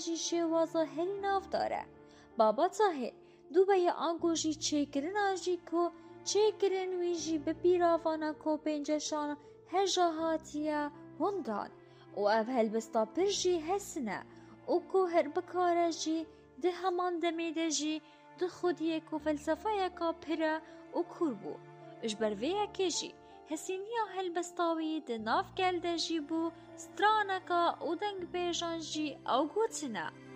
جی شوازا هری ناف داره. بابا تاهر دوبه آنگو جی چکرنا جی کو چکرن وی جی بپیراوانا کو پنجشان هجاهاتیا هندان و او هلبستا پر جی هسنه و کو هر بکاره جی ده همان دمیده جی ده خودیه کو فلسفه کا پره و کور بو. اش برویه که جی هسینیا هلبستاوی ده ناف گلده جی بو سترانکا و دنگ بیجان جی او گوتنه.